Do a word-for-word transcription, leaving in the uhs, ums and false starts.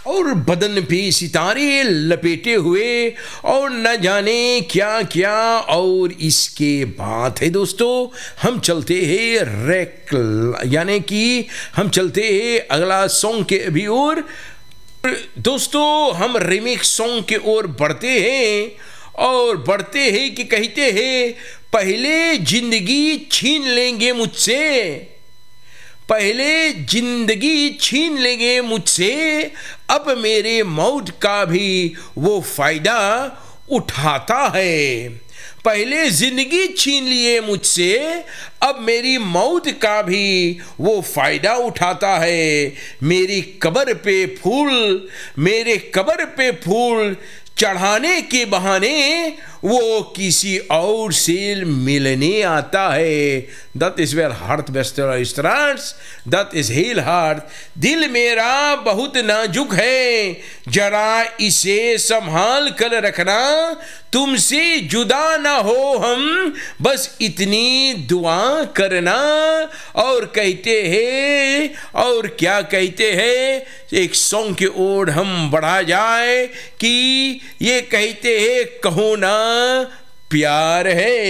और बदन पे सितारे लपेटे हुए और न जाने क्या क्या। और इसके बाद है दोस्तों, हम चलते हैं रैक, यानी कि हम चलते हैं अगला सॉन्ग के अभी और दोस्तों हम रिमिक्स सॉन्ग के ओर बढ़ते हैं और बढ़ते हैं कि कहते हैं पहले जिंदगी छीन लेंगे मुझसे, पहले जिंदगी छीन लेंगे मुझसे, अब मेरे मौत का भी वो फायदा उठाता है। पहले जिंदगी छीन लिए मुझसे, अब मेरी मौत का भी वो फायदा उठाता है। मेरी कब्र पे फूल, मेरे कब्र पे फूल चढ़ाने के बहाने वो किसी और से मिलने आता है। दत is where heart बेस्टर stars, Dutt is heal heart. दिल मेरा बहुत नाजुक है, जरा इसे संभाल कर रखना, तुमसे जुदा ना हो हम, बस इतनी दुआ करना। और कहते हैं, और क्या कहते हैं, एक सॉन्ग की ओर हम बढ़ा जाए कि ये कहते हैं कहो ना प्यार है।